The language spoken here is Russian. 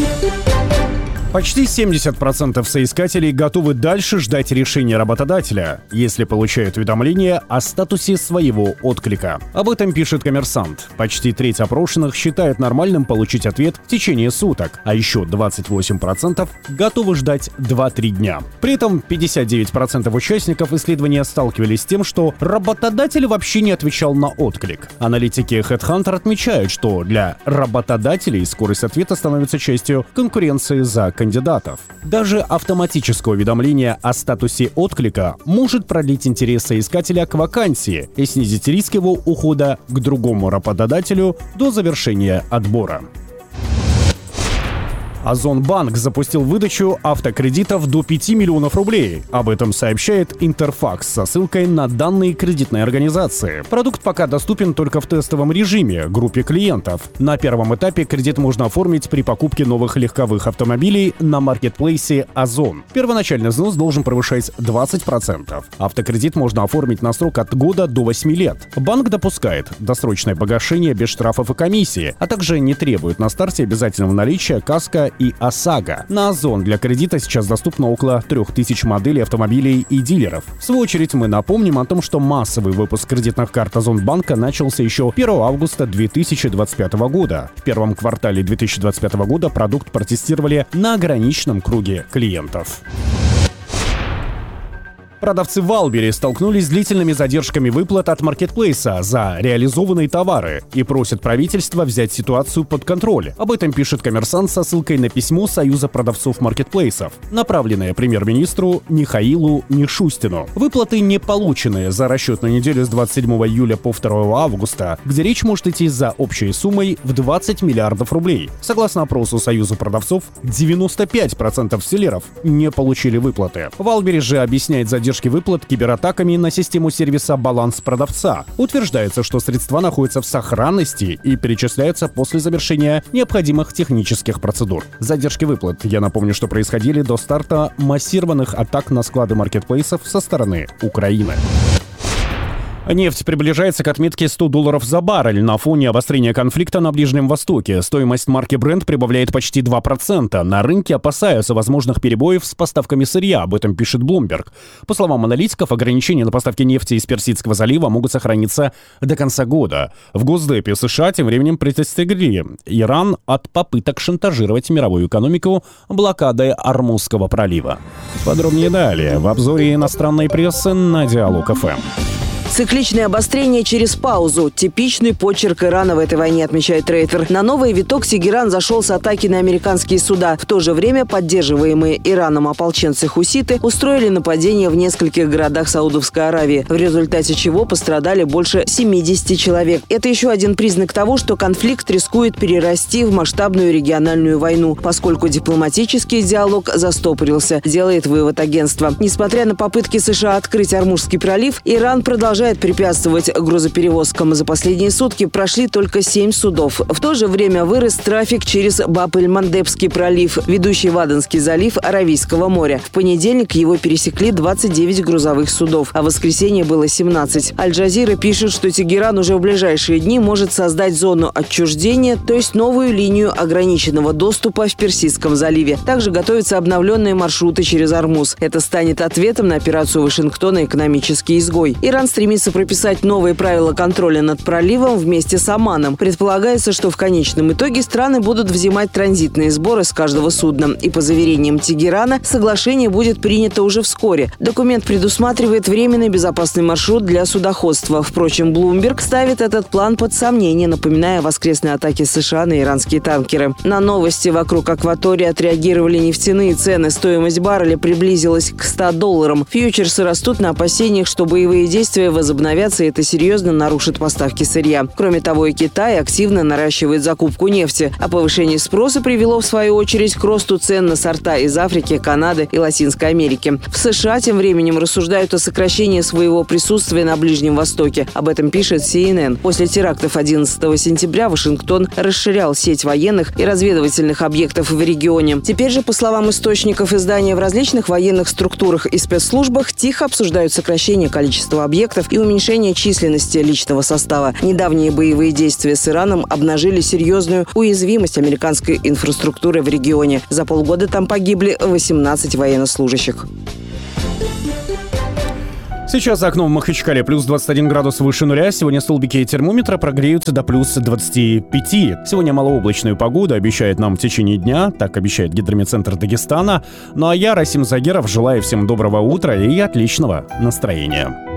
Почти 70% соискателей готовы дальше ждать решения работодателя, если получают уведомление о статусе своего отклика. Об этом пишет «Коммерсант». Почти треть опрошенных считает нормальным получить ответ в течение суток, а еще 28% готовы ждать 2-3 дня. При этом 59% участников исследования сталкивались с тем, что работодатель вообще не отвечал на отклик. Аналитики HeadHunter отмечают, что для работодателей скорость ответа становится частью конкуренции за кандидатов. Даже автоматическое уведомление о статусе отклика может продлить интерес соискателя к вакансии и снизить риск его ухода к другому работодателю до завершения отбора. Озонбанк запустил выдачу автокредитов до 5 миллионов рублей. Об этом сообщает Интерфакс со ссылкой на данные кредитной организации. Продукт пока доступен только в тестовом режиме группе клиентов. На первом этапе кредит можно оформить при покупке новых легковых автомобилей на маркетплейсе Озон. Первоначальный взнос должен превышать 20%. Автокредит можно оформить на срок от года до 8 лет. Банк допускает досрочное погашение без штрафов и комиссии, а также не требует на старте обязательного наличия каска и ОСАГО. На Озон для кредита сейчас доступно около 3000 моделей автомобилей и дилеров. В свою очередь мы напомним о том, что массовый выпуск кредитных карт Озонбанка начался еще 1 августа 2025 года. В первом квартале 2025 года продукт протестировали на ограниченном круге клиентов. Продавцы в Валбери столкнулись с длительными задержками выплат от маркетплейса за реализованные товары и просят правительство взять ситуацию под контроль. Об этом пишет «Коммерсант» со ссылкой на письмо Союза продавцов маркетплейсов, направленное премьер-министру Михаилу Мишустину. Выплаты не полученные за расчетную неделю с 27 июля по 2 августа, где речь может идти за общей суммой в 20 миллиардов рублей. Согласно опросу Союза продавцов, 95% селлеров не получили выплаты. Валбери же объясняет задержки выплат кибератаками на систему сервиса «Баланс продавца». Утверждается, что средства находятся в сохранности и перечисляются после завершения необходимых технических процедур. Задержки выплат, я напомню, что происходили до старта массированных атак на склады маркетплейсов со стороны Украины. Нефть приближается к отметке $100 за баррель на фоне обострения конфликта на Ближнем Востоке. Стоимость марки Brent прибавляет почти 2%. На рынке опасаются возможных перебоев с поставками сырья, об этом пишет Bloomberg. По словам аналитиков, ограничения на поставки нефти из Персидского залива могут сохраниться до конца года. В Госдепе США тем временем предостерегли Иран от попыток шантажировать мировую экономику блокадой Ормузского пролива. Подробнее далее в обзоре иностранной прессы на Диалог ФМ. Цикличное обострение через паузу. Типичный почерк Ирана в этой войне, отмечает Рейтер. На новый виток Тегеран зашел с атаки на американские суда. В то же время поддерживаемые Ираном ополченцы-хуситы устроили нападение в нескольких городах Саудовской Аравии, в результате чего пострадали больше 70 человек. Это еще один признак того, что конфликт рискует перерасти в масштабную региональную войну, поскольку дипломатический диалог застопорился, делает вывод агентства. Несмотря на попытки США открыть Ормузский пролив, Иран продолжает препятствовать грузоперевозкам. За последние сутки прошли только 7 судов. В то же время вырос трафик через Баб-эль-Мандебский пролив, ведущий в Аденский залив Аравийского моря. В понедельник его пересекли 29 грузовых судов, а в воскресенье было 17. Аль-Джазира пишет, что Тегеран уже в ближайшие дни может создать зону отчуждения, то есть новую линию ограниченного доступа в Персидском заливе. Также готовятся обновленные маршруты через Ормуз. Это станет ответом на операцию Вашингтона «Экономический изгой». Иран стремится прописать новые правила контроля над проливом вместе с Оманом. Предполагается, что в конечном итоге страны будут взимать транзитные сборы с каждого судна. И по заверениям Тегерана, соглашение будет принято уже вскоре. Документ предусматривает временный безопасный маршрут для судоходства. Впрочем, Bloomberg ставит этот план под сомнение, напоминая о воскресной атаке США на иранские танкеры. На новости вокруг акватории отреагировали нефтяные цены. Стоимость барреля приблизилась к $100. Фьючерсы растут на опасениях, что боевые действия возобновятся, и это серьезно нарушит поставки сырья. Кроме того, и Китай активно наращивает закупку нефти, а повышение спроса привело, в свою очередь, к росту цен на сорта из Африки, Канады и Латинской Америки. В США тем временем рассуждают о сокращении своего присутствия на Ближнем Востоке. Об этом пишет CNN. После терактов 11 сентября Вашингтон расширял сеть военных и разведывательных объектов в регионе. Теперь же, по словам источников издания, в различных военных структурах и спецслужбах тихо обсуждают сокращение количества объектов и уменьшение численности личного состава. Недавние боевые действия с Ираном обнажили серьезную уязвимость американской инфраструктуры в регионе. За полгода там погибли 18 военнослужащих. Сейчас за окном в Махачкале плюс 21 градус выше нуля. Сегодня столбики термометра прогреются до плюс 25. Сегодня малооблачную погоду обещает нам в течение дня. Так обещает Гидрометцентр Дагестана. Ну а я, Расим Загеров, желаю всем доброго утра и отличного настроения.